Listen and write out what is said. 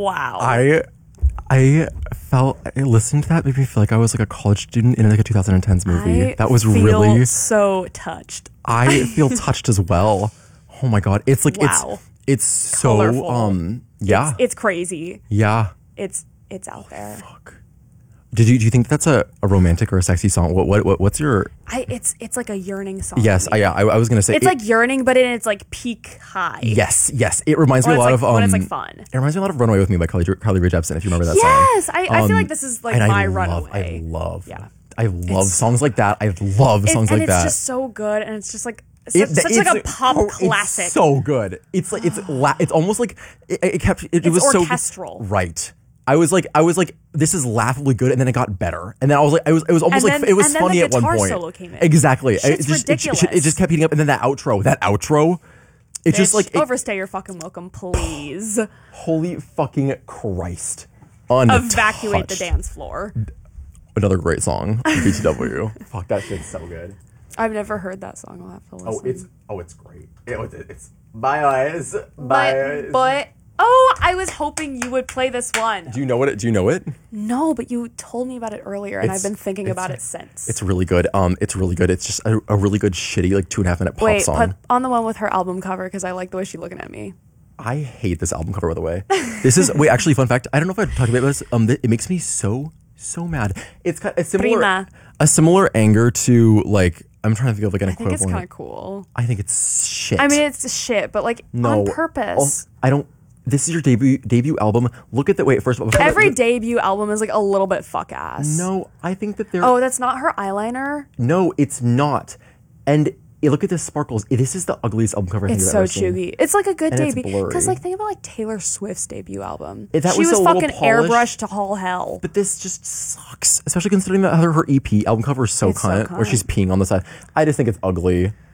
Wow. I listening to that made me feel like I was like a college student in like a 2010s movie. That was really so touched. I feel touched as well. Oh my god. It's like wow. it's so colorful. Yeah. It's crazy. Yeah. It's out there. Fuck. Do you think that's a romantic or a sexy song? What's your? It's like a yearning song. Yes, I was gonna say it's like yearning, but in its like peak high. Yes. It reminds me a lot of when it's like fun. It reminds me a lot of "Runaway with Me" by Carly Rae Jepsen. If you remember that song. Yes, I feel like this is like my runaway. I love songs like that. I love songs like that. It's just so good, and it's just like. Such like a pop classic. It's so good. It's like it's almost like it was orchestral. So right. I was like, this is laughably good, and then it got better, and then I was like, it was almost like it was funny at one point. The guitar solo came in. Exactly. It's ridiculous. It just kept heating up, and then that outro. It's just like overstay your fucking welcome, please. Holy fucking Christ! Untouched. Evacuate the dance floor. Another great song, BTW. Fuck, that shit's so good. I've never heard that song. I'll have to listen. It's great. It's my eyes. But I was hoping you would play this one. Do you know it? No, but you told me about it earlier, and I've been thinking about it since. It's really good. It's really good. It's just a really good, shitty, like 2.5 minute pop song. Put on the one with her album cover because I like the way she's looking at me. I hate this album cover, by the way. This is actually, fun fact. I don't know if I talked about this. It makes me so mad. It's kind of a similar anger to like. I'm trying to think of like an equivalent. I think it's kind of cool. I think it's shit. I mean, it's shit, but like on purpose. I don't. This is your debut album. Look at the first of all. Every debut album is like a little bit fuck ass. No, I think that they're. Oh, that's not her eyeliner? No, it's not. And look at the sparkles. This is the ugliest album cover I've ever seen. It's so chuggy. It's like a good debut. Because like think about like Taylor Swift's debut album. She was fucking airbrushed to all hell. But this just sucks. Especially considering that her EP album cover is so cunt, where she's peeing on the side. I just think it's ugly.